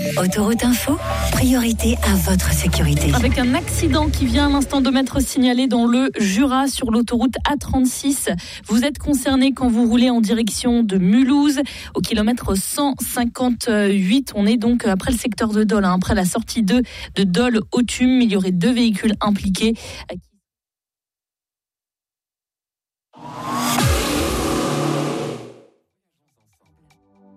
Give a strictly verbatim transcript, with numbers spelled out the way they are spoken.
Autoroute Info, priorité à votre sécurité. Avec un accident qui vient à l'instant de m'être signalé dans le Jura sur l'autoroute A trente-six. Vous êtes concerné quand vous roulez en direction de Mulhouse au kilomètre cent cinquante-huit. On est donc après le secteur de Dole, hein, après la sortie deux de Dole-Autun. Il y aurait deux véhicules impliqués.